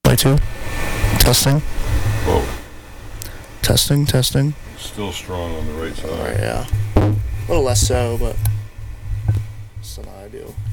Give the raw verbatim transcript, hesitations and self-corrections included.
Mic two. Testing. Whoa. Testing, testing. Still strong on the right side. Alright, yeah. A little less so, but still not ideal.